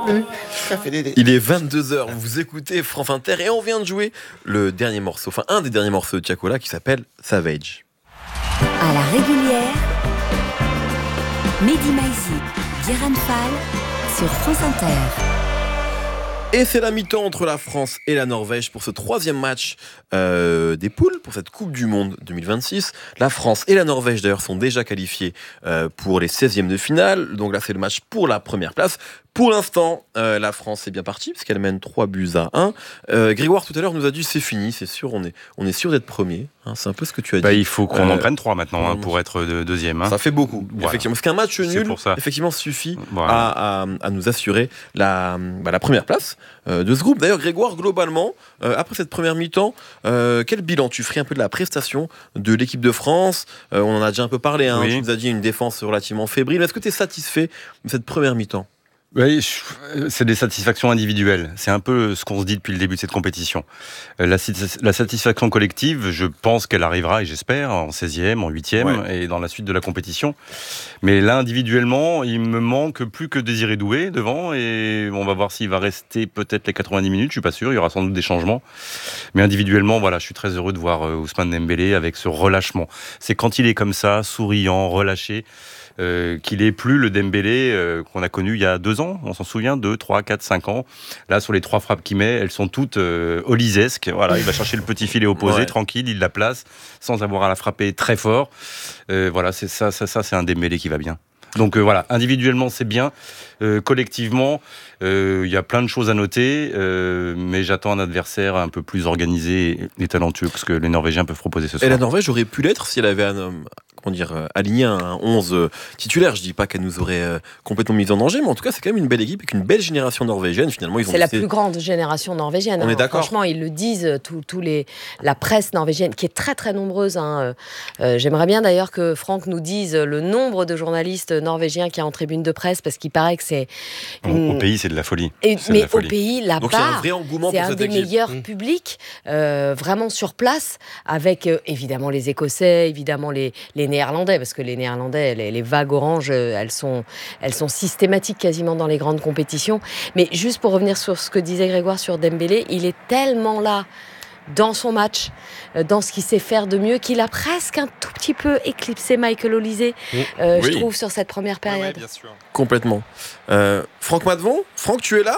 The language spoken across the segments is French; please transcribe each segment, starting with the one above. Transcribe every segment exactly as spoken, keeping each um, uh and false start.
Mmh. Café Dédé. Il est vingt-deux heures, vous écoutez France Inter et on vient de jouer le dernier morceau, enfin un des derniers morceaux de Tiakola qui s'appelle Savage. À la régulière, Mehdi Maizi, Guérin Fall sur France Inter. Et c'est la mi-temps entre la France et la Norvège pour ce troisième match euh, des poules pour cette Coupe du Monde deux mille vingt-six. La France et la Norvège d'ailleurs sont déjà qualifiés euh, pour les seizièmes de finale. Donc là c'est le match pour la première place. Pour l'instant, euh, la France est bien partie parce qu'elle mène trois buts à un. Euh, Grégoire tout à l'heure nous a dit c'est fini, c'est sûr, on est, on est sûr d'être premier. Hein, c'est un peu ce que tu as dit. Bah, il faut qu'on euh, en prenne trois maintenant hein, pour être de, deuxième. Hein. Ça fait beaucoup, voilà. Effectivement. Parce qu'un match nul effectivement, suffit voilà. à, à, à nous assurer la, bah, la première place euh, de ce groupe. D'ailleurs, Grégoire, globalement, euh, après cette première mi-temps, euh, quel bilan tu ferais un peu de la prestation de l'équipe de France euh, On en a déjà un peu parlé, hein, oui. Tu nous as dit une défense relativement fébrile. Est-ce que tu es satisfait de cette première mi-temps ? Oui, c'est des satisfactions individuelles. C'est un peu ce qu'on se dit depuis le début de cette compétition. La, la satisfaction collective, je pense qu'elle arrivera, et j'espère, en seizième, en huitième, ouais. et dans la suite de la compétition. Mais là, individuellement, il me manque plus que Désiré Doué devant, et on va voir s'il va rester peut-être les quatre-vingt-dix minutes, je suis pas sûr, il y aura sans doute des changements. Mais individuellement, voilà, je suis très heureux de voir Ousmane Dembélé avec ce relâchement. C'est quand il est comme ça, souriant, relâché, Euh, qu'il n'est plus le Dembélé euh, qu'on a connu il y a deux ans, on s'en souvient, deux, trois, quatre, cinq ans. Là, sur les trois frappes qu'il met, elles sont toutes euh, olisesques. Voilà, il va chercher le petit filet opposé, ouais. tranquille, il la place, sans avoir à la frapper très fort. Euh, voilà, c'est ça, ça, ça, c'est un Dembélé qui va bien. Donc euh, voilà, individuellement c'est bien, euh, collectivement il euh, y a plein de choses à noter, euh, mais j'attends un adversaire un peu plus organisé et talentueux que ce que les Norvégiens peuvent proposer ce soir. Et la Norvège aurait pu l'être si elle avait un homme, comment dire, aligné un onze titulaire. Je dis pas qu'elle nous aurait euh, complètement mis en danger, mais en tout cas c'est quand même une belle équipe avec une belle génération norvégienne. Finalement, ils ont c'est laissé... la plus grande génération norvégienne. On hein. est d'accord. Franchement, ils le disent, tous, tous les, la presse norvégienne qui est très très nombreuse. Hein. Euh, j'aimerais bien d'ailleurs que Franck nous dise le nombre de journalistes norvégiens qu'il y a en tribune de presse, parce qu'il paraît que c'est une... au pays c'est de la folie. Et, c'est mais de la folie. Au pays là-bas, donc c'est un vrai engouement c'est pour un cette des équipe. meilleurs mmh. publics, euh, vraiment sur place, avec euh, évidemment les Écossais, évidemment les, les Néerlandais, parce que les Néerlandais, les, les vagues oranges, elles sont, elles sont systématiques quasiment dans les grandes compétitions. Mais juste pour revenir sur ce que disait Grégoire sur Dembélé, il est tellement là dans son match, dans ce qu'il sait faire de mieux, qu'il a presque un tout petit peu éclipsé Michael Olise, mmh. euh, oui. je trouve, sur cette première période. Oui, oui, bien sûr. Complètement. Euh, Franck Madvon, Franck, tu es là ?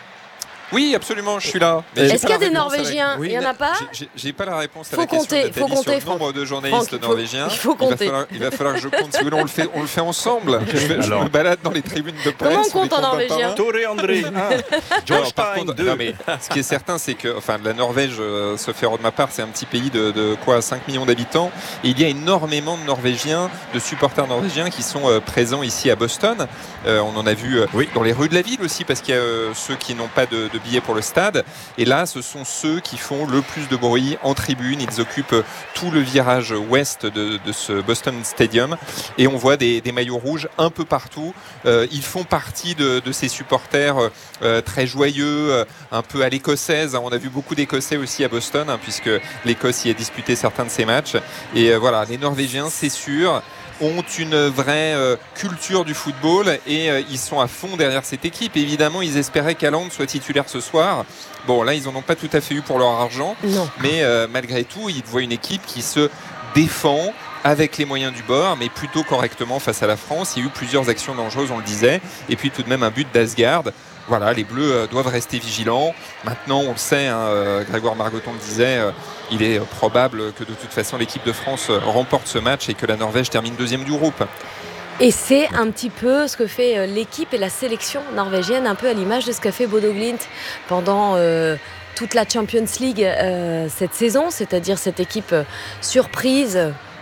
Oui, absolument, je suis là. Mais Est-ce qu'il y a des Norvégiens ? Il n'y en a pas ? j'ai, j'ai pas la réponse à faut la question compter, de Nathalie faut compter, sur le nombre de journalistes Franck, norvégiens. Il faut compter. Il va falloir, il va falloir que je compte. Si vous voulez, on le fait, on le fait ensemble. Je, vais, je me balade dans les tribunes de presse. Comment on compte en norvégien ? Tore André. Alors, par contre, non, mais ce qui est certain, c'est que enfin, la Norvège, euh, sauf erreur de ma part, c'est un petit pays de, de quoi, cinq millions d'habitants. Et il y a énormément de Norvégiens, de supporters norvégiens qui sont euh, présents ici à Boston. Euh, on en a vu euh, oui. dans les rues de la ville aussi, parce qu'il y a euh, ceux qui n'ont pas de, de billets pour le stade. Et là, ce sont ceux qui font le plus de bruit en tribune. Ils occupent tout le virage ouest de, de ce Boston Stadium. Et on voit des, des maillots rouges un peu partout. Euh, ils font partie de, de ces supporters euh, très joyeux, euh, un peu à l'écossaise. On a vu beaucoup d'Écossais aussi à Boston, hein, puisque l'Écosse y a disputé certains de ses matchs. Et euh, voilà, les Norvégiens, c'est sûr, ont une vraie euh, culture du football et euh, ils sont à fond derrière cette équipe. Et évidemment, ils espéraient qu'Haaland soit titulaire ce soir. Bon, là, ils n'en ont pas tout à fait eu pour leur argent. Non. Mais euh, malgré tout, ils voient une équipe qui se défend avec les moyens du bord, mais plutôt correctement face à la France. Il y a eu plusieurs actions dangereuses, on le disait. Et puis tout de même un but d'Asgard. Voilà, les Bleus euh, doivent rester vigilants. Maintenant, on le sait, hein, euh, Grégoire Margoton le disait, euh, il est euh, probable que de toute façon l'équipe de France euh, remporte ce match et que la Norvège termine deuxième du groupe. Et c'est un petit peu ce que fait euh, l'équipe et la sélection norvégienne, un peu à l'image de ce qu'a fait Bodo Glimt pendant euh, toute la Champions League euh, cette saison, c'est-à-dire cette équipe euh, surprise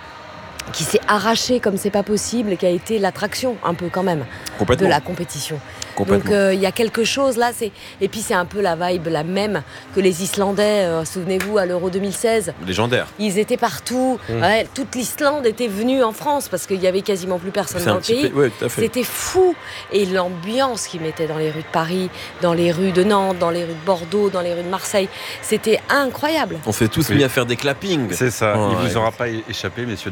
qui s'est arrachée comme c'est pas possible et qui a été l'attraction un peu quand même de la compétition. Donc il euh, y a quelque chose là, c'est... et puis c'est un peu la vibe la même que les Islandais, euh, souvenez-vous à l'Euro deux mille seize. Légendaire. Ils étaient partout, mmh. ouais, toute l'Islande était venue en France parce qu'il n'y avait quasiment plus personne c'est dans le pays. Peu... Ouais, tout à fait. C'était fou. Et l'ambiance qu'ils mettaient dans les rues de Paris, dans les rues de Nantes, dans les rues de Bordeaux, dans les rues de Marseille, c'était incroyable. On s'est tous oui. mis à faire des clappings. C'est ça, oh, il ne ouais. vous aura pas échappé, messieurs, dames, que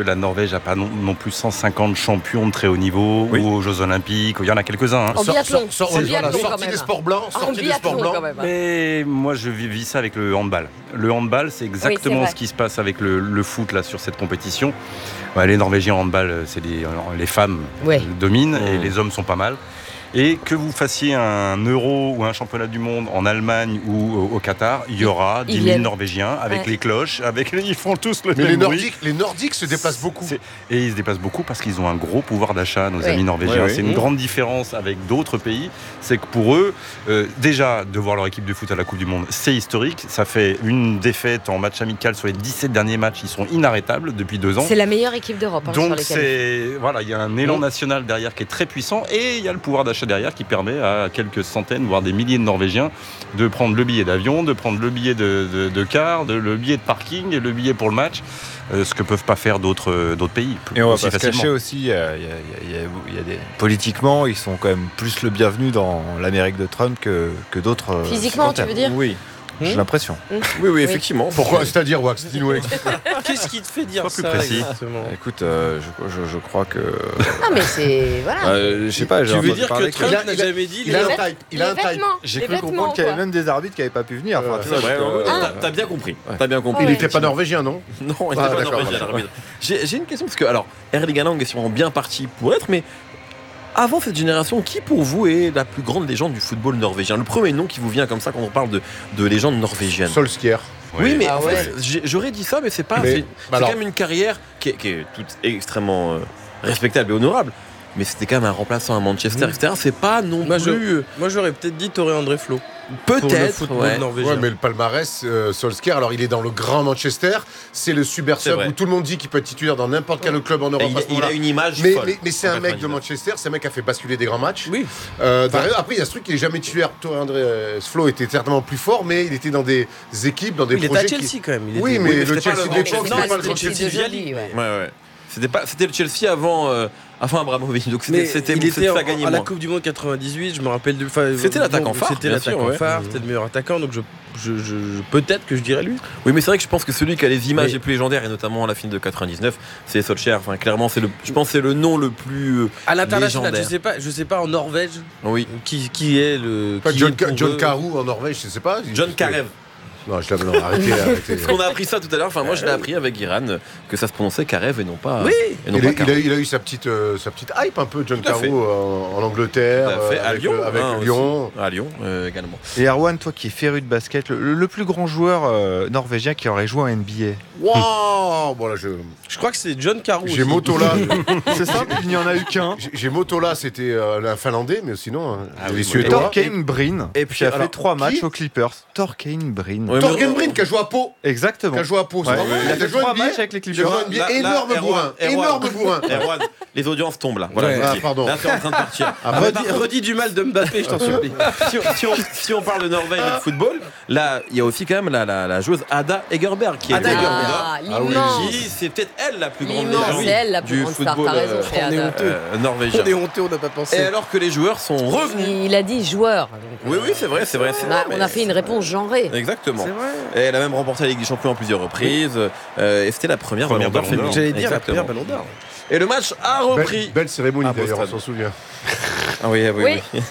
que la Norvège n'a pas non, non plus cent cinquante champions de très haut niveau oui. ou aux Jeux Olympiques. Il y en a quelques-uns. Hein. En biathlon. Sort, sort, En biathlon, sortie quand même. des sports blancs. En Sortie des sports biathlon, blancs. quand même. Mais moi, je vis, vis ça avec le handball. Le handball, c'est exactement Oui, c'est ce qui se passe avec le, le foot là, sur cette compétition. Ouais, les Norvégiens en handball, c'est les, les femmes Ouais. dominent Mmh. et les hommes sont pas mal. Et que vous fassiez un Euro ou un championnat du monde en Allemagne ou au Qatar, il y aura Ils dix mille viennent. Norvégiens avec Ouais. les cloches, avec ils font tous le Mais même les bruit. Nordiques, les Nordiques se déplacent beaucoup. C'est- Et ils se déplacent beaucoup parce qu'ils ont un gros pouvoir d'achat, nos Oui. amis norvégiens. Oui, oui. C'est une Mmh. grande différence avec d'autres pays. C'est que pour eux, euh, déjà, de voir leur équipe de foot à la Coupe du Monde, c'est historique. Ça fait une défaite en match amical sur les dix-sept derniers matchs. Ils sont inarrêtables depuis deux ans. C'est la meilleure équipe d'Europe hein, sur Donc les qualifs. c'est voilà, il y a un élan Mmh. national derrière qui est très puissant et il y a le pouvoir d'achat derrière qui permet à quelques centaines, voire des milliers de Norvégiens de prendre le billet d'avion, de prendre le billet de, de, de car, de, le billet de parking et le billet pour le match, euh, ce que peuvent pas faire d'autres d'autres pays. Et on va aussi pas se facilement. cacher aussi, il y a- il y a- il y a- il y a des... politiquement, ils sont quand même plus le bienvenu dans l'Amérique de Trump que, que d'autres. euh, Physiquement, tu supporters. veux dire Oui. J'ai l'impression. Oui, oui, effectivement. Pourquoi? C'est-à-dire, Wax, dis-nous. Qu'est-ce qui te fait dire Sois plus ça précis. exactement Écoute, euh, je, je, je crois que. Ah, mais c'est. Voilà. Euh, je sais pas, j'ai Tu veux entendu dire parler que Trump Il a- n'a il a- jamais dit Il a les- un vêt- type. Il a un les type. vêtements. J'ai les cru vêtements, comprendre qu'il y avait quoi. même des arbitres qui n'avaient pas pu venir. Enfin, Euh, tu vois, Ouais, je- ouais, ouais, Ah. t'as- T'as bien compris. T'as bien compris. Ah Il ouais. n'était pas norvégien, non? Non, il Ah, était pas d'accord, norvégien, d'accord. l'arbitre. J'ai j'ai une question parce que, alors, Erling Haaland est sûrement bien parti pour être, mais avant cette génération, qui pour vous est la plus grande légende du football norvégien? Le premier nom qui vous vient comme ça quand on parle de, de légende norvégienne. Solskjaer. Oui, mais Ah en ouais. fait, j'ai- j'aurais dit ça, mais c'est pas. Mais- C'est bah c'est alors- quand même une carrière qui est, qui est toute extrêmement euh, respectable et honorable. Mais c'était quand même un remplaçant à Manchester, Mm. et cetera. C'est pas non Moi, je- plus. euh, Moi, j'aurais peut-être dit Toré André Flo. Pour le Peut-être. football Ouais. norvégien. Ouais, mais le palmarès, euh, Solskjaer, alors il est dans le grand Manchester, c'est le super C'est sub vrai. où tout le monde dit qu'il peut être titulaire dans n'importe quel club en Et Europe il, à ce il moment-là. a une image Mais, folle. mais, mais c'est en un mec de quatre-vingt-dix-neuf. Manchester, c'est un mec qui a fait basculer des grands matchs. Oui. Euh, derrière- après, il y a ce truc, il est jamais titulaire. Torre André euh, Flo était certainement plus fort, mais il était dans des équipes, dans des Il était projets. à Chelsea qui- quand même. Il Oui, était- mais Oui, mais le c'était pas Chelsea le de grand l'époque, Chelsea. c'était Non, pas le c'était grand Chelsea Chelsea. de Jolie, ouais. Ouais, ouais. C'était pas, c'était le Chelsea avant, euh, avant Abramovich. Donc c'était, Mais c'était, il c'était était en- ça gagné à la moins. Coupe du Monde quatre-vingt-dix-huit, je me rappelle de. enfin, C'était l'attaquant bon, phare, C'était bien l'attaquant sûr, ouais. phare, c'était le meilleur attaquant, donc je, je, je- je- peut-être que je dirais lui. Oui, mais c'est vrai que je pense que celui qui a les images Mais- les plus légendaires, et notamment à la fin de quatre-vingt-dix-neuf, c'est Solskjaer. Enfin, clairement, c'est le, je pense que c'est le nom le plus. euh, À l'international, Légendaire. je sais pas, je sais pas en Norvège Oui. qui, qui est le. Pas qui John, est pour John eux- Carew en Norvège, je sais pas. John Carew. Non, je l'avais non, arrêtez, arrêtez. Parce qu'on a appris ça tout à l'heure. Enfin, moi, je l'ai appris avec Iran que ça se prononçait Carew et non pas. Oui. Et non Il pas a, il, Carew. a, il a eu sa petite, euh, sa petite hype un peu, John Tout à fait. Carew en, en Angleterre, Tout à fait. euh, À avec, Lyon, euh, avec hein, aussi. Lyon. À Lyon euh, également. Et Erwan, toi qui es féru de basket, le, le plus grand joueur euh, norvégien qui aurait joué en N B A. Waouh Bon là, je, Je crois que c'est John Carew. j'ai aussi. Motola. C'est simple, il n'y en a eu qu'un. J'ai- J'ai Motola, c'était euh, un Finlandais, mais sinon, hein, Ah les oui, Suédois. Torkein Brin, Et puis, qui a alors, fait trois matchs qui aux Clippers. Torkein Brin. Ouais, mais- Torgen Brin qui a joué à Pau. Exactement. Qui a joué à Pau, c'est Ouais. pas vrai. Il a fait joué trois N B A. matchs avec les Il a joué Clippers. en N B A. Là- là, Énorme Erwan, bourrin. Erwan. Énorme bourrin. Erwan, les audiences tombent là. Voilà, Ouais. je vous Ah, dis. pardon. Là, c'est en train de partir. Ah, Redis, redis du mal de Mbappé, je t'en supplie. si, on, si on- si on parle de Norvège et de football, là, il y a aussi quand même la, la, la joueuse Ada Egerberg qui est Ada Egerberg. Ah, Ah oui. l'immense. qui c'est peut-être elle la plus grande L'immense, légende c'est elle la plus du grande star, football t'as raison, euh, c'est on est Ada. honteux. euh, norvégien. On est honteux, on n'a pas pensé. Et alors que les joueurs sont revenus. Il a dit joueur. donc, Oui, oui, c'est vrai, c'est vrai. c'est On a, vrai, on a mais- fait une réponse genrée. Exactement. C'est vrai. Et elle a même remporté la Ligue des Champions à plusieurs reprises. euh, et c'était la première Première Ballon d'Or Ballon d'Or. féminine. J'allais dire la Exactement. première ballon d'or. Et le match a repris. Belle, belle cérémonie Ah, d'ailleurs, on Boston. s'en souvient. Ah oui, oui, oui. Oui.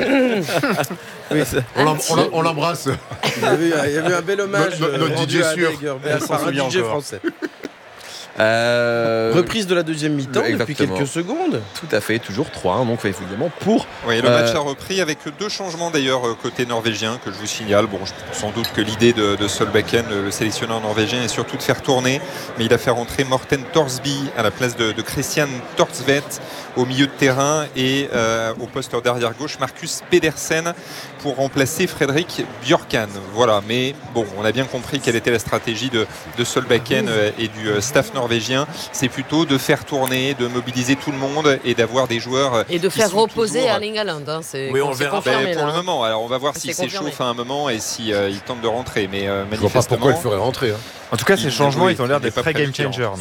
Oui, c'est- On l'em- petit- on l'em- on l'embrasse. Il y avait, il y avait un bel hommage Notre- notre euh, rendu D J à sûr. Ada Egerberg, On s'en par un souvient D J encore. français. Euh, Reprise de la deuxième mi-temps depuis Exactement. quelques secondes. Tout à fait, toujours trois, hein, donc évidemment pour. Oui, le Euh, match a repris avec deux changements d'ailleurs euh, côté norvégien que je vous signale. Bon, je pense sans doute que l'idée de, de Solbakken, le, le sélectionneur norvégien, est surtout de faire tourner, mais il a fait rentrer Morten Thorsby à la place de, de Christian Torstvedt au milieu de terrain et euh, au poste d'arrière gauche Marcus Pedersen pour remplacer Fredrik Björkan. Voilà, mais bon, on a bien compris quelle était la stratégie de, de Solbakken euh, et du euh, staff norvégien. C'est plutôt de faire tourner, de mobiliser tout le monde et d'avoir des joueurs euh, Et de qui faire sont reposer toujours- Erling Haaland. Hein, c'est Oui, on c'est verra. confirmé, Ben, pour là, le hein. moment, alors on va voir C'est s'il confirmé. s'échauffe à un moment et si euh, il tente de rentrer. Mais euh, Je vois pas manifestement, pourquoi elle ferait rentrer. hein. En tout cas, Il- ces changements, oui, ils ont l'air il est d'être pas très prévu game qu'il changer, rentre. non?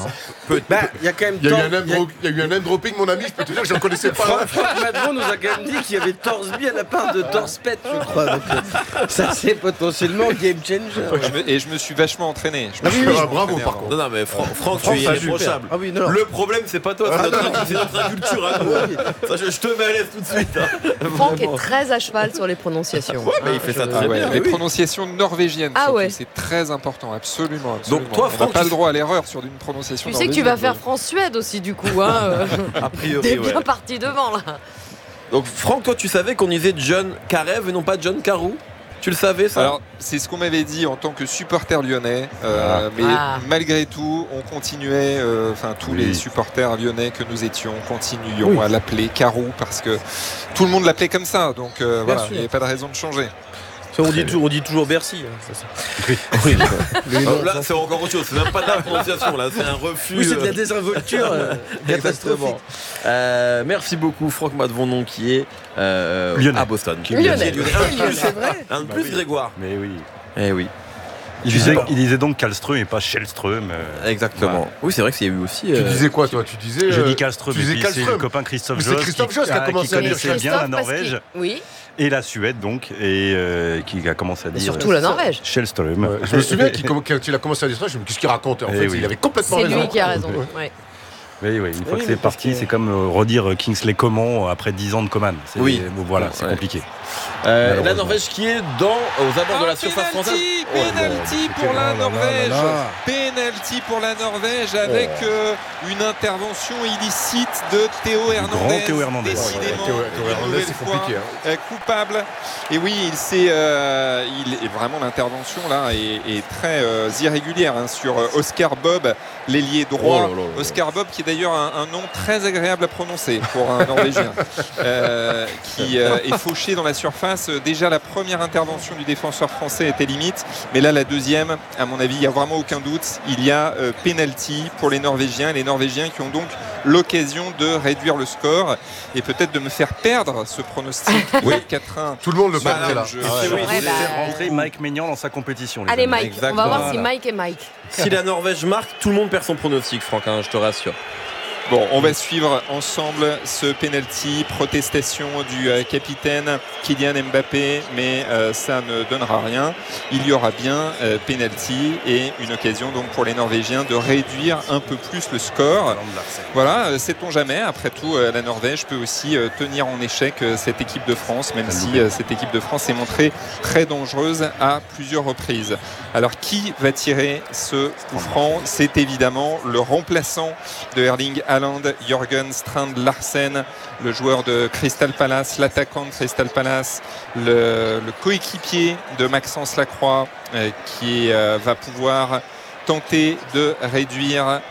Bah, il y a quand même. Il y a eu un name dro- il y a eu un name dropping, mon ami, je peux te dire que je ne connaissais pas. Franck Madron nous a quand même dit qu'il y avait Torsby à la part de Torspet, je crois. Donc, euh, ça, c'est potentiellement game changer. Je me- et je me suis vachement entraîné. Je me Ah suis oui, vachement oui, bravo, entraîné par avant. contre. Non, non, mais Fran- Franck, Franck, tu es ça, irréprochable. super. Ah oui, non, non. Le problème, c'est pas toi, c'est notre, c'est notre inculture à nous. Ça, je, je te mets à l'aise tout de suite. hein. Franck est très à cheval sur les prononciations. Ouais, mais il Hein, fait ça je- très Ah ouais, bien. les oui. prononciations norvégiennes, Ah surtout, ouais. c'est très important, absolument. absolument. Donc, toi, on n'a Franck, pas tu- le droit à l'erreur sur une prononciation Tu sais que tu vas norvégienne. faire France-Suède aussi, du coup. Hein, euh, A priori, T'es ouais. bien parti devant, là. Donc, Franck, toi, tu savais qu'on disait John Karev et non pas John Carou? Tu le savais, ça? Alors, c'est ce qu'on m'avait dit en tant que supporter lyonnais, euh, mais Ah. malgré tout, on continuait, euh, enfin tous Oui. les supporters lyonnais que nous étions, continuions à l'appeler Carou parce que tout le monde l'appelait comme ça, donc euh, voilà, sûr. il n'y avait pas de raison de changer. Ça, on, dit toujours, on dit toujours Bercy. hein, ça, c'est- Oui. Les Ah, noms, là, ça, c'est encore autre chose. C'est même pas de la prononciation, là. C'est un refus. Oui, c'est de la euh, désinvolture euh, catastrophique. Exactement. Euh, merci beaucoup, Franck Madvonon, qui est euh, Lyonnais. à Boston. Qui est Lyonnais. lyonnais. Un de plus, C'est vrai. un de plus, Grégoire. Mais oui. Eh oui. Il disait, il disait donc Kallström et pas Shellström. euh, Exactement. Oui, c'est vrai qu'il y a eu aussi. Tu euh, disais quoi, toi? Tu disais. Je euh, dis Kallström, tu et disais puis c'est Kallström. le copain Christophe Mais c'est Jost Christophe Jost qui a ah, commencé à dire connaissait bien la Christophe, parce Norvège qu'il- Oui, et la Suède donc, et euh, qui a commencé à mais dire surtout la Norvège. Shellström. Ouais, je me souviens qu'il com- quand il a commencé à dire ça, je me dis qu'est-ce qu'il raconte? En Eh fait, oui. il avait complètement C'est raison. lui qui a raison. Ouais. Ouais. Oui, oui, une fois Oui, que mais c'est parce parti, que- c'est comme euh, redire Kingsley Coman après dix ans de Coman. C'est- Oui. bon, voilà, c'est Ouais. compliqué. euh, la Malheureusement. Norvège qui est dans, aux abords de la Un surface française. penalty, Oh, penalty pour la Norvège. Penalty pour la Norvège avec euh, une intervention illicite de Théo Hernandez. Théo Hernandez. Décidément, Ouais, Théo- Théo une Hernandez, nouvelle c'est fois, compliqué, hein. euh, coupable. Et oui, il s'est, euh, il est vraiment l'intervention là est, est très euh, irrégulière hein, sur euh, Oscar Bob, l'ailier droit. Oh là là là là. Oscar Bob qui est d'ailleurs un, un nom très agréable à prononcer pour un Norvégien, euh, qui euh, est fauché dans la surface. Déjà la première intervention du défenseur français était limite, mais là la deuxième, à mon avis, il n'y a vraiment aucun doute. Il y a euh, penalty pour les Norvégiens, les Norvégiens qui ont donc l'occasion de réduire le score et peut-être de me faire perdre ce pronostic Oui. de quatre un. Tout le monde le Bah, perdait là. je- Ah je- ouais, Ouais, je- bah, Rentrer Mike Maignan dans sa compétition. les Allez, amis. Mike, Exactement. on va voir si Voilà. Mike est Mike. Si la Norvège marque, tout le monde perd son pronostic, Franck, hein, je te rassure. Bon, on va suivre ensemble ce penalty, protestation du euh, capitaine Kylian Mbappé, mais euh, ça ne donnera rien. Il y aura bien euh, penalty et une occasion donc pour les Norvégiens de réduire un peu plus le score. Voilà, euh, sait-on jamais. Après tout, euh, la Norvège peut aussi euh, tenir en échec euh, cette équipe de France, même si euh, cette équipe de France s'est montrée très dangereuse à plusieurs reprises. Alors, qui va tirer ce coup franc? C'est évidemment le remplaçant de Erling Haaland, Jørgen Strand Larsen, le joueur de Crystal Palace, l'attaquant de Crystal Palace, le, le coéquipier de Maxence Lacroix, euh, qui euh, va pouvoir tenter de réduire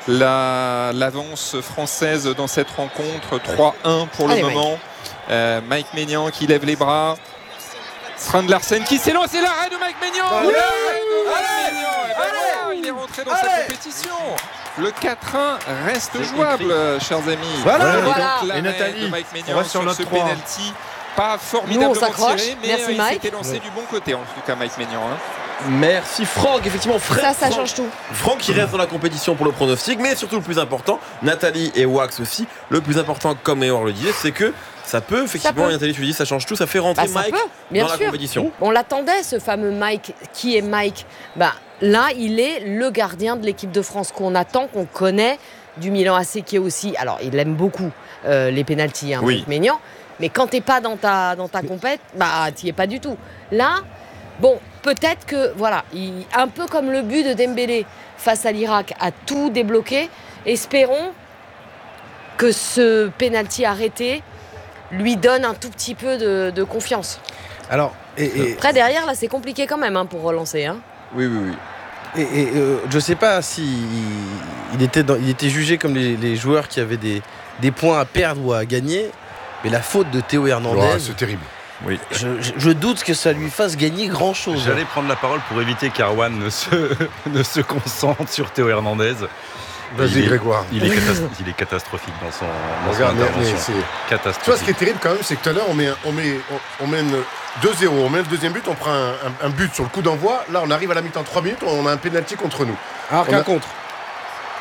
la- l'avance française dans cette rencontre. Trois un pour le Allez, Mike. moment. Euh, Mike Maignan qui lève les bras. Strand Larsen qui s'élance et l'arrêt de Mike Maignan. Allez, L'arrêt de Mike allez, Maignan. Eh ben allez, voilà, il est rentré dans allez. sa compétition. Le quatre un reste jouable, chers amis. Voilà. Et donc, Voilà. l'arrêt Et Nathalie, de Mike on Maignan reste sur sur notre ce trois. penalty. Pas Nous, on formidablement s'accroche. tiré, mais Merci, euh, il Mike. s'était lancé du bon côté, en tout cas Mike Maignan. hein. Merci Franck, effectivement. Fred, Ça, ça Franck- change tout. Franck qui reste dans la compétition pour le pronostic, mais surtout le plus important, Nathalie et Wax aussi. Le plus important, comme Éor le disait, c'est que ça peut, effectivement, peut. Nathalie, tu le dis, ça change tout, ça fait rentrer Bah, ça Mike peut, bien dans sûr. la compétition. On l'attendait, ce fameux Mike. Qui est Mike? Bah, là, il est le gardien de l'équipe de France qu'on attend, qu'on connaît, du Milan A C qui est aussi. Alors, il aime beaucoup euh, les pénaltys, hein, Oui. Mike Maignan. Mais quand t'es pas dans ta, dans ta compète, bah, t'y es pas du tout. Là, bon, peut-être que, voilà, il- un peu comme le but de Dembélé face à l'Irak, a tout débloqué. Espérons que ce pénalty arrêté lui donne un tout petit peu de, de confiance. Alors, et, et, Après, derrière, là, c'est compliqué quand même hein, pour relancer. Hein. Oui, oui, oui. et, et, euh, je sais pas si il était, dans- il était jugé comme les, les joueurs qui avaient des, des points à perdre ou à gagner, mais la faute de Théo Hernandez, Ouais, c'est terrible. je, je- je doute que ça lui fasse gagner grand chose. J'allais prendre la parole pour éviter qu'Arwan ne se, ne se concentre sur Théo Hernandez. Vas-y, Il est- Grégoire. Il est, catas- il est catastrophique dans son, dans son Regarde, mais- mais intervention. c'est- Tu vois, ce Catastrophique. qui est terrible quand même, c'est que tout à l'heure, on, met, un- on, met, on, on mène deux zéro. On met le deuxième but, on prend un, un- un but sur le coup d'envoi. Là, on arrive à la mi-temps, trois minutes, on a un pénalty contre nous. Alors on qu'un a- contre.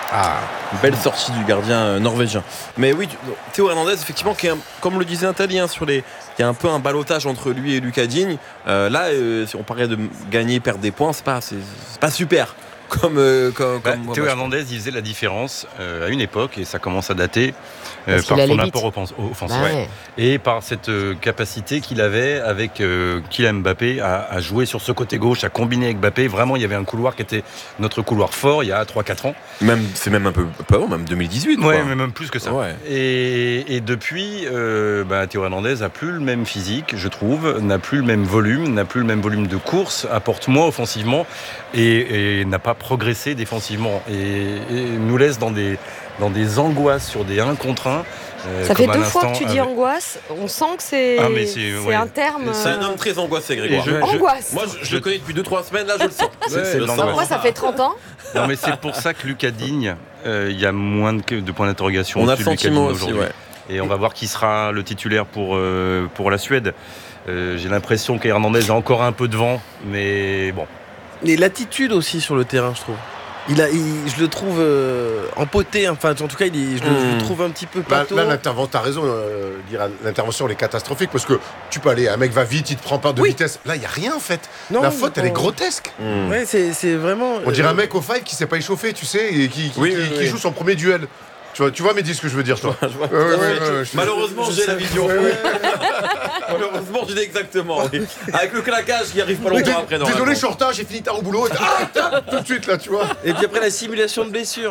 Ah, belle sortie du gardien norvégien. Mais oui, Théo Hernandez, effectivement, qui est un, comme le disait Nathalie, hein, sur les, il y a un peu un ballottage entre lui et Lucas Digne. Euh, là, euh, si on parlait de gagner, perdre des points, c'est pas, c'est, c'est pas super. Comme, euh, comme, bah, comme Théo moi, Hernandez, il faisait la différence euh, à une époque, et ça commence à dater, euh, par son apport offensif. Bah ouais. Et par cette euh, capacité qu'il avait avec euh, Kylian Mbappé à, à jouer sur ce côté gauche, à combiner avec Mbappé. Vraiment, il y avait un couloir qui était notre couloir fort il y a trois quatre ans. Même, c'est même un peu, peu avant, même deux mille dix-huit. Ouais, mais même plus que ça. Ouais. Et, et depuis, euh, bah, Théo Hernandez n'a plus le même physique, je trouve, n'a plus le même volume, n'a plus le même volume de course, apporte moins offensivement et, et n'a pas progressé défensivement et, et nous laisse dans des, dans des angoisses sur des un contre un. Euh, ça fait deux fois que tu dis avec... angoisse. On sent que c'est, ah, c'est, c'est ouais. un terme. C'est un homme très angoissé, Grégoire. Je, angoisse. Je, moi, je, je le connais depuis deux trois semaines. Là, je le sens. C'est, ouais, c'est moi, ça fait trente ans. Non, mais c'est pour ça que Lucas Digne, il euh, y a moins de, de points d'interrogation. On a le sentiment aussi, aujourd'hui. Ouais. Et on va voir qui sera le titulaire pour euh, pour la Suède. Euh, j'ai l'impression qu'Hernandez a encore un peu de vent, mais bon. Et l'attitude aussi sur le terrain, je trouve. Il a, il, je le trouve euh, empoté, enfin en tout cas il est, je, le, mmh. je le trouve un petit peu pâteau. Là, là l'intervention, t'as raison, euh, dire l'intervention elle est catastrophique parce que tu peux aller, un mec va vite, il te prend pas de oui. vitesse. Là il y a rien en fait. Non, la faute elle est grotesque. Mmh. Ouais, c'est, c'est vraiment. On dirait euh... un mec au five qui s'est pas échauffé, tu sais, et qui, qui, oui, qui, oui, qui oui. joue son premier duel. Tu vois, tu vois, Mehdi, ce que je veux dire, toi. Je vois, je vois, ouais, ouais, ouais, je Malheureusement, je j'ai sais. la vision. Ouais, ouais. Malheureusement, j'ai exactement. Oui. Avec le claquage qui arrive pas longtemps après. Désolé, Shorta, j'ai fini tard au boulot. Ah, tout de suite, là, tu vois. Et puis après, la simulation de blessure.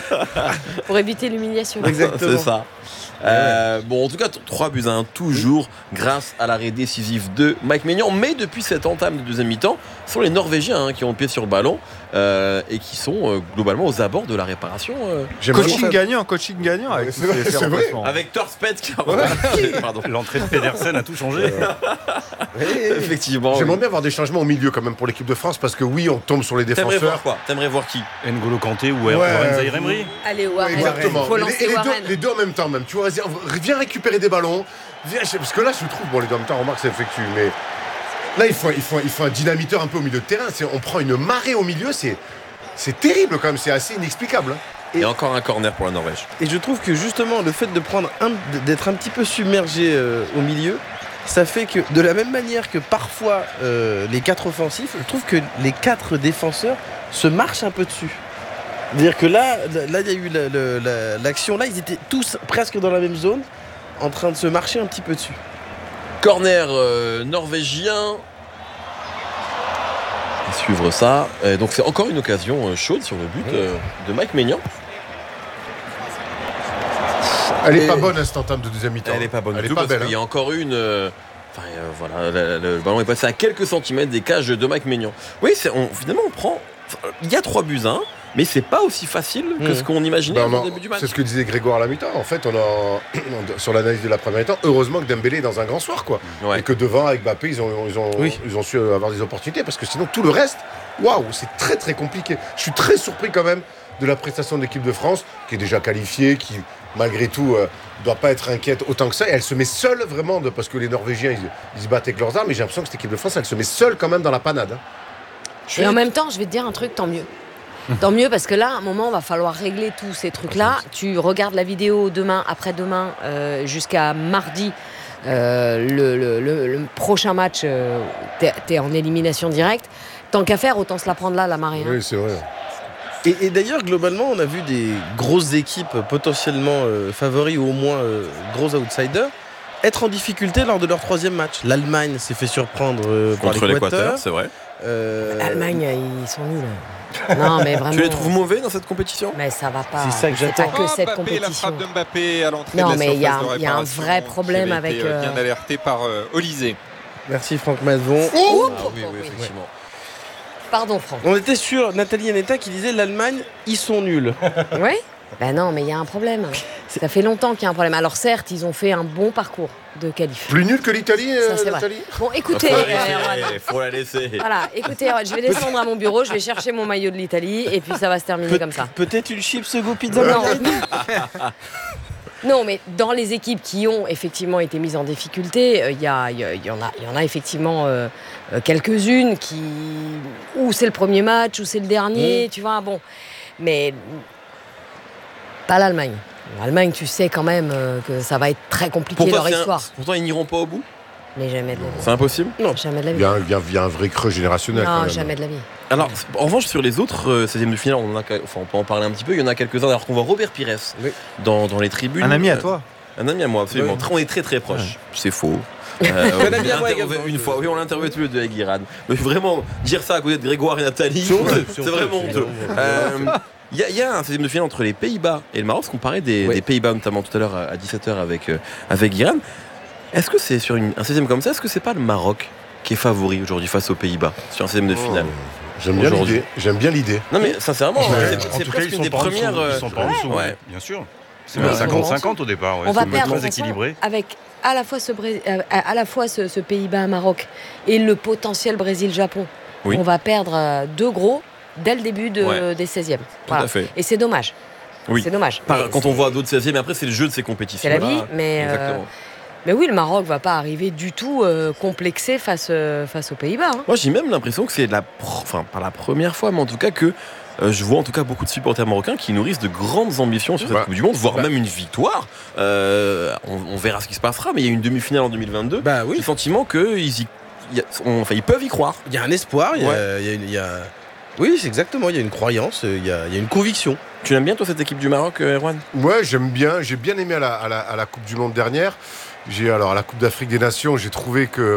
Pour éviter l'humiliation. Exactement. C'est ça. Euh, bon, en tout cas, trois buts à un toujours grâce à l'arrêt décisif de Mike Maignan. Mais depuis cette entame de deuxième mi-temps, ce sont les Norvégiens hein, qui ont le pied sur le ballon euh, et qui sont euh, globalement aux abords de la réparation. Euh, coaching gagnant, coaching gagnant avec c'est vrai, c'est vrai. Avec Torsped qui a ouais. Pardon. L'entrée de Pedersen a tout changé. Oui, effectivement. J'aimerais oui. bien avoir des changements au milieu quand même pour l'équipe de France parce que oui, on tombe sur les défenseurs. T'aimerais voir quoi T'aimerais voir qui N'Golo Kanté ou ouais. Warren Zaïre-Emery. Allez, Warren. Exactement. Faut lancer les, les, Warren. Deux, les deux en même temps même. Tu vois, viens récupérer des ballons. Viens, parce que là, je trouve, bon, les deux en même temps, remarque, ça effectue, mais là, il faut, il faut, il faut un dynamiteur un peu au milieu de terrain. C'est, on prend une marée au milieu, c'est, c'est terrible quand même, c'est assez inexplicable. Et, et encore un corner pour la Norvège. Et je trouve que justement, le fait de prendre un, d'être un petit peu submergé euh, au milieu, ça fait que, de la même manière que parfois euh, les quatre offensifs, je trouve que les quatre défenseurs se marchent un peu dessus. C'est-à-dire que là, là, il y a eu la, la, la, l'action, là, ils étaient tous presque dans la même zone, en train de se marcher un petit peu dessus. Corner euh, norvégien. À suivre ça. Et donc c'est encore une occasion euh, chaude sur le but euh, de Mike Maignan. Elle est et... pas bonne à cette entame de deuxième mi-temps. Elle est pas bonne Elle du est tout pas parce belle, qu'il hein. y a encore une. Euh... Enfin euh, voilà, le, le, le ballon est passé à quelques centimètres des cages de Mike Maignan. Oui, c'est, on, finalement on prend. Il y a trois buts à un. Mais c'est pas aussi facile que mmh. ce qu'on imaginait ben, au début du match. C'est ce que disait Grégoire à la mi-temps. En fait, on a sur l'analyse de la première mi-temps, heureusement que Dembélé est dans un grand soir, quoi. Ouais. Et que devant avec Mbappé, ils ont, ils ont, oui. ils ont su avoir des opportunités, parce que sinon tout le reste, waouh, c'est très très compliqué. Je suis très surpris quand même de la prestation de l'équipe de France, qui est déjà qualifiée, qui malgré tout euh, doit pas être inquiète autant que ça. Et elle se met seule vraiment, de, parce que les Norvégiens ils, ils se battent avec leurs armes. Mais j'ai l'impression que cette équipe de France, elle se met seule quand même dans la panade. Hein. Et en même temps, je vais te dire un truc, tant mieux. Tant mieux parce que là, à un moment, il va falloir régler tous ces trucs-là. Tu regardes la vidéo demain, après-demain, euh, jusqu'à mardi. Euh, le, le, le, le prochain match, euh, t'es, t'es en élimination directe. Tant qu'à faire, autant se la prendre là, la marée. Hein. Oui, c'est vrai. Et, et d'ailleurs, globalement, on a vu des grosses équipes potentiellement euh, favoris ou au moins euh, gros outsiders être en difficulté lors de leur troisième match. L'Allemagne s'est fait surprendre euh, par contre l'Équateur. l'Équateur, c'est vrai. Euh... L'Allemagne, ils sont nuls. Non, mais vraiment. Tu les trouves mauvais dans cette compétition ? Mais ça va pas. C'est ça que j'attends. C'est pas que oh, cette Mbappé, compétition. La frappe de Mbappé à l'entrée non, de la mais il y, y a un vrai problème avec. Été, euh, bien alerté par euh, Olysée. Merci Franck Mazon. Oh ah, oui, oui, effectivement. Ouais. Pardon Franck. On était sur Nathalie Anetta qui disait l'Allemagne, ils sont nuls. Oui. Ben non, mais il y a un problème. Ça fait longtemps qu'il y a un problème. Alors certes, ils ont fait un bon parcours de qualif. Plus nul que l'Italie, euh, ça, Nathalie. Bon, écoutez, faut, euh, la laisser, faut la laisser. Voilà, écoutez, je vais descendre à mon bureau, je vais chercher mon maillot de l'Italie et puis ça va se terminer Pe- comme ça. Peut-être une chips go pizza. Non. Non, mais dans les équipes qui ont effectivement été mises en difficulté, il euh, y, a, y, y, en a, y en a effectivement euh, quelques-unes qui, où c'est le premier match, où c'est le dernier, mmh. tu vois. Bon, mais Pas l'Allemagne. L'Allemagne, tu sais quand même euh, que ça va être très compliqué Pour toi, leur c'est un- histoire. Pourtant, ils n'iront pas au bout. Mais jamais de la vie. C'est impossible. Non. Jamais de la Il vie. y, a un, il y a- il y a un vrai creux générationnel. quand Non, même. jamais de la vie. Alors, en revanche, sur les autres euh, seizièmes de finale, on, en a, enfin, on peut en parler un petit peu. Il y en a quelques-uns. Alors qu'on voit Robert Pires Oui. dans, dans les tribunes. Un ami à Euh, toi. Un ami à moi, absolument. Ouais. On est très très proches. C'est faux. Un ami à moi on l'a interviewé également. une fois, oui, on l'a interviewé tous les deux avec Guiran. Mais vraiment, dire ça à côté de Grégoire et Nathalie, C'est honteux, c'est c'est honteux, vraiment c'est honteux. honteux. Euh, Il y, a- il y a un seizième de finale entre les Pays-Bas et le Maroc, parce qu'on parlait des, Oui. des Pays-Bas notamment tout à l'heure à dix-sept heures avec, euh, avec Guiran. Est-ce que c'est sur une- un seizième comme ça, est-ce que c'est pas le Maroc qui est favori aujourd'hui face aux Pays-Bas sur un seizième de finale? J'aime bien Aujourd'hui. l'idée. J'aime bien l'idée. Non mais sincèrement, Ouais. c'est En c'est tout cas, presque ils une sont des pas en dessous. premières. euh, Ils sont pas en dessous, ouais. ouais, bien sûr. C'est Ouais. cinquante cinquante au départ. Ouais. On va C'est perdre très de toute façon, équilibré. avec à la fois ce, Bré- euh, à à la fois ce, ce Pays-Bas-Maroc et le potentiel Brésil-Japon. Oui. On va perdre euh, deux gros dès le début de- Ouais. des seizièmes. Tout à fait. Et c'est dommage. Oui. C'est dommage. Par- Mais quand c'est- on voit d'autres seizièmes, après c'est le jeu de ces compétitions. C'est la vie, mais, euh, Exactement. mais oui, le Maroc va pas arriver du tout euh, complexé face, euh, face aux Pays-Bas. hein. Moi j'ai même l'impression que c'est la, pro- enfin pas la première fois, mais en tout cas que euh, je vois en tout cas beaucoup de supporters marocains qui nourrissent de grandes ambitions sur cette Bah, Coupe du Monde, voire bah. même une victoire. Euh, on, on verra ce qui se passera, mais il y a une demi-finale en deux mille vingt-deux. Bah J'ai oui, le sentiment qu'ils y, il y a- on- enfin, ils peuvent y croire. il y a un espoir, il y a, Ouais. il y a une- il y a- Oui, c'est exactement, il y a une croyance, il y a, il y a une conviction. Tu l'aimes bien toi cette équipe du Maroc, euh, Erwan? Ouais, j'aime bien. J'ai bien aimé à la, à la- à la Coupe du Monde dernière. J'ai alors à la Coupe d'Afrique des Nations, j'ai trouvé que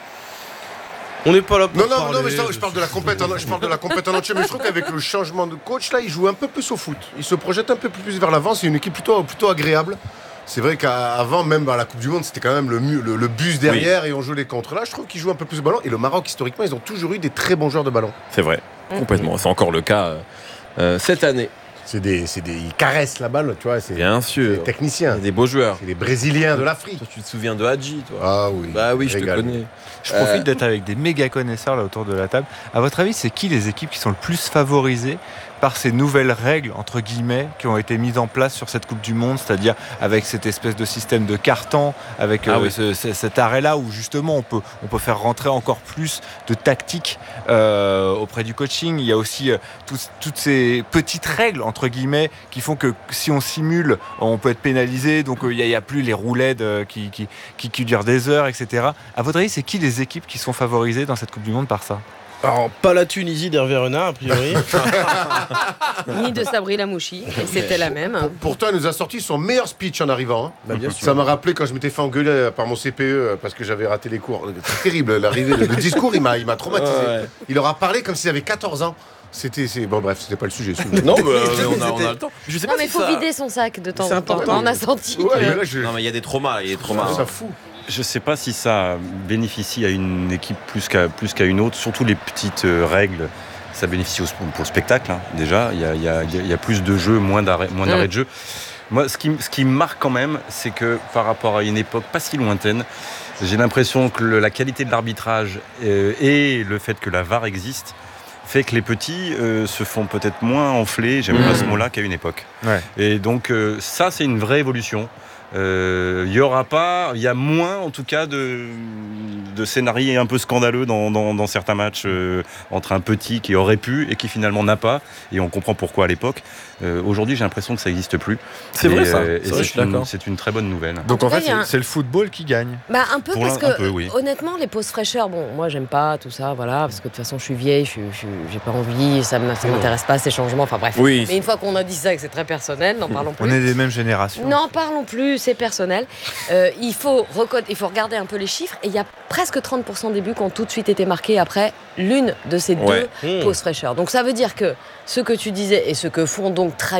On n'est pas là pour non non parler non mais je, je parle de la compète en, je parle de la compète en entier, mais je trouve qu'avec le changement de coach là, il joue un peu plus au foot. Il se projette un peu plus vers l'avant. C'est une équipe plutôt plutôt agréable. C'est vrai qu'avant, même à la Coupe du Monde, c'était quand même le, mu- le, le bus derrière et on jouait les contres. Là, je trouve qu'ils jouent un peu plus de ballon. Et le Maroc, historiquement, ils ont toujours eu des très bons joueurs de ballon. C'est vrai, complètement. C'est encore le cas euh, euh, cette année. C'est des, c'est des, ils caressent la balle, tu vois. C'est Bien c'est sûr. des techniciens. Des beaux joueurs. C'est les Brésiliens de l'Afrique. Toi, tu te souviens de Hadji, toi? Ah oui. Bah oui, je Régal. te connais. Je profite Euh, d'être avec des méga connaisseurs là autour de la table. À votre avis, c'est qui les équipes qui sont le plus favorisées par ces nouvelles règles, entre guillemets, qui ont été mises en place sur cette Coupe du Monde, c'est-à-dire avec cette espèce de système de carton, avec Ah euh, oui. ce- ce- cet arrêt-là où justement on peut, on peut faire rentrer encore plus de tactique euh, auprès du coaching. Il y a aussi euh, tous- toutes ces petites règles, entre guillemets, qui font que si on simule, on peut être pénalisé, donc euh, il n'y a, a plus les roulettes euh, qui, qui, qui, qui durent des heures, et cetera. À votre avis, c'est qui les équipes qui sont favorisées dans cette Coupe du Monde par ça? Alors, pas la Tunisie d'Hervé Renard, a priori. Ni de Sabri Lamouchi, et c'était la même. Pour- Pourtant, elle nous a sorti son meilleur speech en arrivant. hein. Bah, bien sûr. Ça m'a rappelé quand je m'étais fait engueuler par mon C P E parce que j'avais raté les cours. C'est terrible, l'arrivée, le, le discours, il m'a, il m'a traumatisé. Ouais. Il leur a parlé comme s'il avait quatorze ans. C'était, c'est... Bon, bref, c'était pas le sujet. excusez-moi. Non, mais euh, on, a, on a le temps. Je sais Non, pas mais il si faut ça... vider son sac de temps C'est en temps. important. On a senti Ouais, que- mais là, je... Non, mais il y a des traumas, il y a des je traumas. trouve ça fou. Je ne sais pas si ça bénéficie à une équipe plus qu'à, plus qu'à une autre, surtout les petites euh, règles. Ça bénéficie au, pour le spectacle, hein, déjà. Il y a, il y a- il y a plus de jeux, moins d'arrêts, moins d'arrêts de jeu. Moi, ce qui, m- ce qui me marque quand même, c'est que par rapport à une époque pas si lointaine, j'ai l'impression que le- la qualité de l'arbitrage euh, et le fait que la V A R existe fait que les petits euh, se font peut-être moins enfler, j'aime pas Mmh. ce mot-là, qu'à une époque. Ouais. Et donc euh, ça, c'est une vraie évolution. Euh, Il y aura pas, il y a moins en tout cas de, de scénarios un peu scandaleux dans, dans, dans certains matchs euh, entre un petit qui aurait pu et qui finalement n'a pas, et on comprend pourquoi à l'époque. Euh, Aujourd'hui, j'ai l'impression que ça n'existe plus. C'est Et, vrai ça. euh, et C'est vrai, je c'est suis une, d'accord. c'est une très bonne nouvelle. Donc En en tout cas, fait, il y a c'est, un- c'est le football qui gagne. Bah un peu Pour parce l'un, que un peu, oui. honnêtement les pauses fraîcheurs, bon moi j'aime pas tout ça, voilà, parce que de toute façon je suis vieille, je, suis- je suis- j'ai pas envie, ça me- ça m'intéresse pas ces changements, enfin bref. Oui. Mais une fois qu'on a dit ça et que c'est très personnel, n'en parlons On plus. est des mêmes générations. N'en parlons plus, c'est personnel. Euh, il, faut recod- il faut regarder un peu les chiffres et il y a presque trente pour cent des buts qui ont tout de suite été marqués après l'une de ces Ouais. deux Mmh. pauses fraîcheurs. Donc ça veut dire que ce que tu disais et ce que font donc très